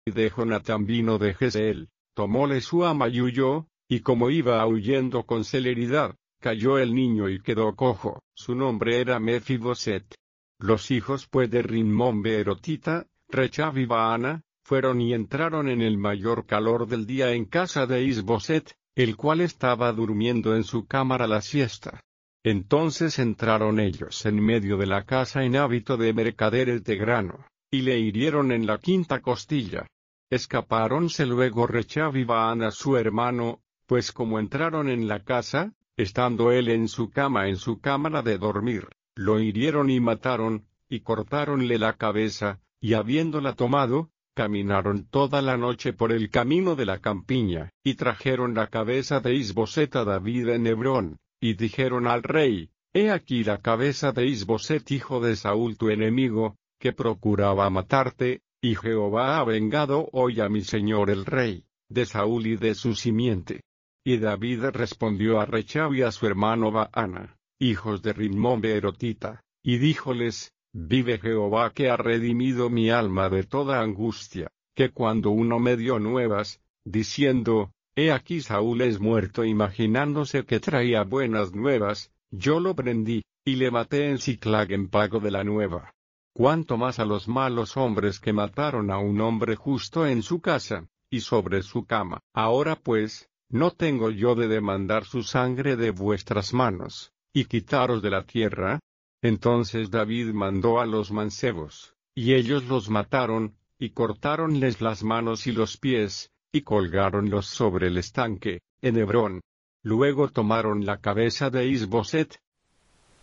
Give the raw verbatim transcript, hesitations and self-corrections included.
de Jonatán vino de Jezreel, tomóle su ama y huyó, y como iba huyendo con celeridad, cayó el niño y quedó cojo. Su nombre era Mefiboset. Los hijos pues de Rimón Beerotita, Rechab y Baana, fueron y entraron en el mayor calor del día en casa de Isboset, el cual estaba durmiendo en su cámara la siesta. Entonces entraron ellos en medio de la casa en hábito de mercaderes de grano, y le hirieron en la quinta costilla. Escapáronse luego Rechab y Baana su hermano, pues como entraron en la casa, estando él en su cama en su cámara de dormir, lo hirieron y mataron, y cortáronle la cabeza, y habiéndola tomado, caminaron toda la noche por el camino de la campiña, y trajeron la cabeza de Isboset a David en Hebrón, y dijeron al rey, he aquí la cabeza de Isboset hijo de Saúl tu enemigo, que procuraba matarte, y Jehová ha vengado hoy a mi señor el rey, de Saúl y de su simiente. Y David respondió a Rechab y a su hermano Baana, hijos de Rimón Beerotita, y díjoles, vive Jehová que ha redimido mi alma de toda angustia, que cuando uno me dio nuevas, diciendo, he aquí Saúl es muerto imaginándose que traía buenas nuevas, yo lo prendí, y le maté en Siclag en pago de la nueva. Cuanto más a los malos hombres que mataron a un hombre justo en su casa, y sobre su cama. Ahora pues, ¿no tengo yo de demandar su sangre de vuestras manos, y quitaros de la tierra? Entonces David mandó a los mancebos, y ellos los mataron, y cortáronles las manos y los pies, y colgáronlos sobre el estanque, en Hebrón. Luego tomaron la cabeza de Isboset,